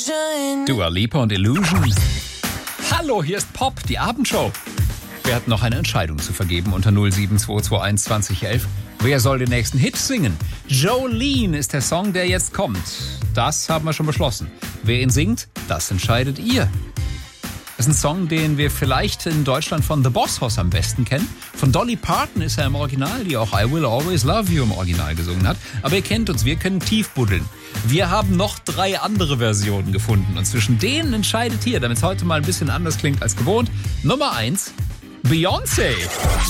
Dua Lipa und Illusion. Hallo, hier ist Pop, die Abendshow. Wir hatten noch eine Entscheidung zu vergeben unter 07221 2011. Wer soll den nächsten Hit singen? Jolene ist der Song, der jetzt kommt. Das haben wir schon beschlossen. Wer ihn singt, das entscheidet ihr. Das ist ein Song, den wir vielleicht in Deutschland von The Boss Hoss am besten kennen. Von Dolly Parton ist er im Original, die auch I Will Always Love You im Original gesungen hat. Aber ihr kennt uns, wir können tief buddeln. Wir haben noch 3 andere Versionen gefunden und zwischen denen entscheidet hier, damit es heute mal ein bisschen anders klingt als gewohnt, Nummer 1, Beyoncé.